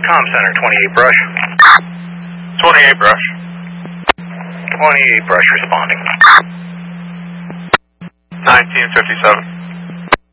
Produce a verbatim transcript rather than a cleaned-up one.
Com Center, twenty-eight Brush. twenty-eight Brush. twenty-eight Brush responding. nineteen fifty-seven.